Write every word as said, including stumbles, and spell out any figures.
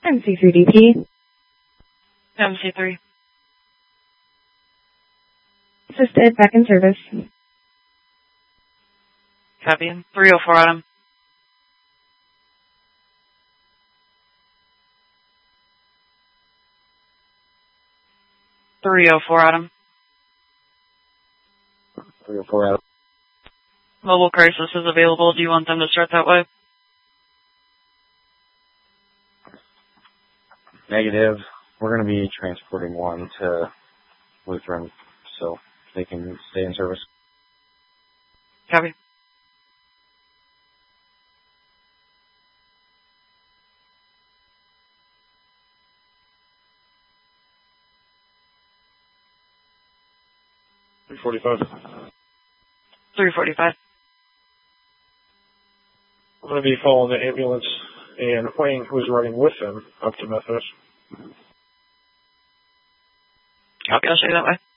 M C three D P. M C three. Assisted, back in service. Copy. three oh four Adam. three oh four Adam. three oh four Adam. Mobile crisis is available. Do you want them to start that way? Negative. We're going to be transporting one to Lutheran, so they can stay in service. Copy. three forty-five. three forty-five. I'm going to be following the ambulance and Wayne, who's riding with them, up to Methodist. Copy. I'll show you that way.